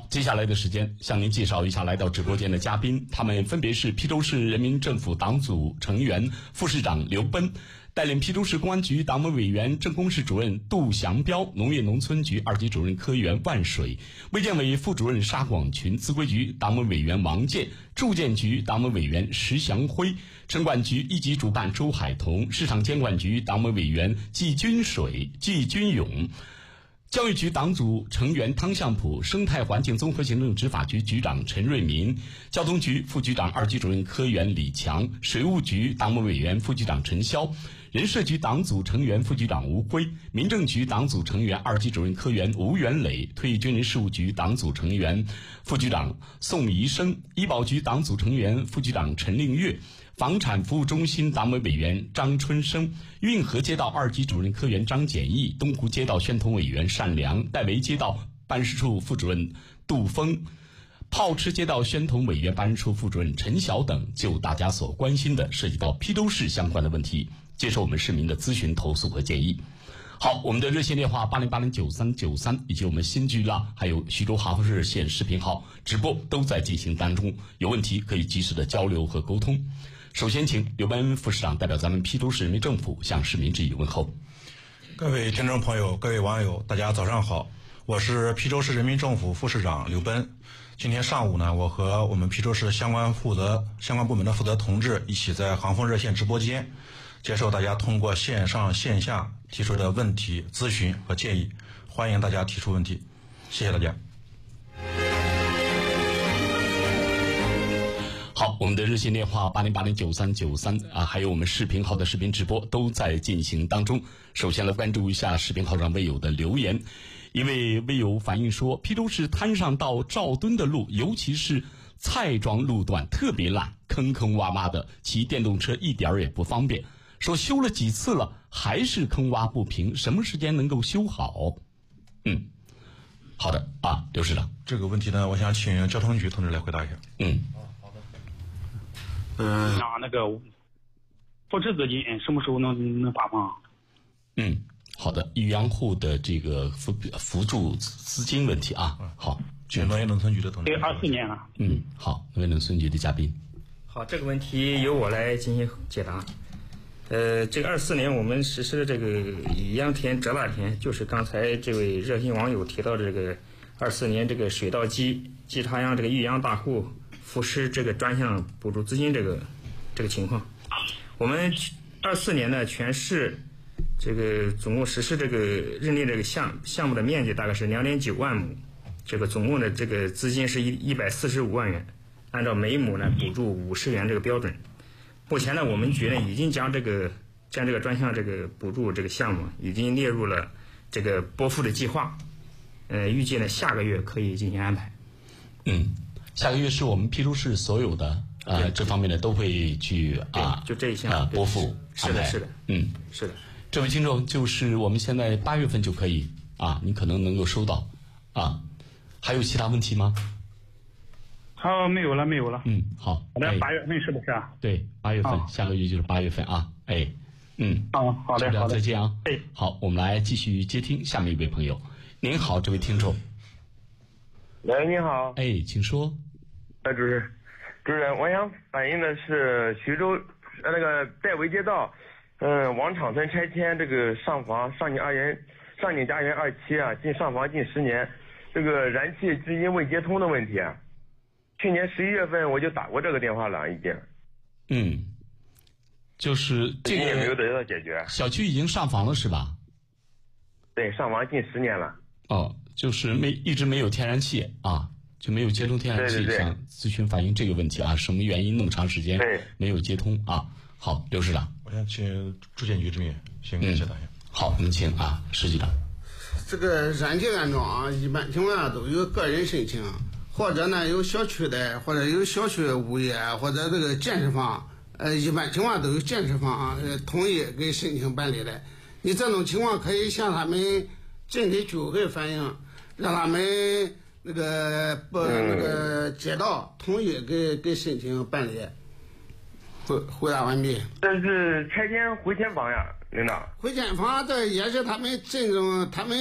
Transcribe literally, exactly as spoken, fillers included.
好，接下来的时间向您介绍一下来到直播间的嘉宾，他们分别是邳州市人民政府党组成员、副市长刘奔，带领邳州市公安局党委委员、政工室主任杜祥彪，农业农村局二级主任科员万水，卫健委副主任沙广群，自规局党委委员王健，住建局党委委员石祥辉，城管局一级主办周海彤，市场监管局党委委员季军水、季军勇。教育局党组成员汤向普，生态环境综合行政执法局局长陈瑞民，交通局副局长二级主任科员李强，水务局党委委员副局长陈潇，人社局党组成员副局长吴辉，民政局党组成员二级主任科员吴元磊，退役军人事务局党组成员副局长宋怡生，医保局党组成员副局长陈令月，房产服务中心党委委员张春生，运河街道二级主任科员张简义，东湖街道宣统委员单良，戴维街道办事处副主任杜峰，炮池街道宣统委员办事处副主任陈晓等，就大家所关心的涉及到邳州市相关的问题，接受我们市民的咨询、投诉和建议。好，我们的热线电话八零八零九三九三，以及我们新巨浪还有徐州哈佛热线视频号直播都在进行当中，有问题可以及时的交流和沟通。首先请刘奔副市长代表咱们邳州市人民政府向市民致以问候。 各位听众朋友，各位网友，大家早上好，我是邳州市人民政府副市长刘奔。今天上午呢，我和我们邳州市相关负责相关部门的负责同志一起在航风热线直播间，接受大家通过线上线下提出的问题、咨询和建议，欢迎大家提出问题，谢谢大家。 好，我们的热线电话八零八零九三九三啊，还有我们视频号的视频直播都在进行当中。首先来关注一下视频号上微友的留言，一位微友反映说，邳州市滩上到赵墩的路，尤其是蔡庄路段特别烂，坑坑洼洼的，骑电动车一点也不方便。说修了几次了，还是坑洼不平，什么时间能够修好？嗯，好的啊，刘市长， 这个问题呢，我想请交通局同志来回答一下。 嗯。 嗯，那那个扶持资金什么时候能能发放？ 嗯，好的，颐阳户的这个扶扶助资金问题啊，好， 请农业农村局的同志。 对，二四年了。 嗯，好，农业农村局的嘉宾。 好，这个问题由我来进行解答。呃，这个二四年我们实施的这个颐阳田、浙大田，就是刚才这位热心网友提到的这个二四年这个水稻机稽查阳这个颐阳大户扶持这个专项补助资金这个这个情况。我们二四年呢，全市这个总共实施这个认定这个项项目的面积大概是两点九万亩，这个总共的这个资金是一一百四十五万元，按照每亩呢补助五十元这个标准。目前呢，我们局呢已经将这个将这个专项这个补助这个项目已经列入了这个拨付的计划，呃，预计呢下个月可以进行安排。 嗯。下个月是我们邳州市所有的呃这方面的都会去啊， 就这一项啊拨付是的，是的， 嗯， 是的。 这位听众，就是我们现在八月份就可以啊，你可能能够收到啊。还有其他问题吗？ 好，没有了，没有了。 嗯，好。 好的，八月份是不是啊？ 对，八月份，啊、下个月就是八月份啊。哎，嗯。 啊，好的，好的， 再见啊。 哎， 好，我们来继续接听下面一位朋友。您好，这位听众。 喂，你好。 哎，请说。 呃，主任，主任，我想反映的是徐州呃那个戴维街道，嗯、呃，王场村拆迁这个上房上景二园上景家园二期啊，进上房近十年，这个燃气至今未接通的问题啊。去年十一月份我就打过这个电话了，已经。 嗯，就是这个也没有得到解决。 小区已经上房了是吧？ 对，上房近十年了。 哦，就是没一直没有天然气啊。就没有接通天然气，想咨询反映这个问题啊，什么原因那么长时间没有接通啊？好，刘市长， 我想请住建局这边先解答一下。 嗯、好，您请啊，石局长。 这个燃气安装啊，一般情况下都有个人申请，或者呢有小区的，或者有小区物业，或者这个建设方，呃，一般情况都有建设方呃同意给申请办理的。你这种情况可以向他们镇体居委会反映，让他们。那个不，那个街道同意给给申请办理。回回答完毕。 这是拆迁回迁房呀，领导。 回迁房这也是他们镇中他们。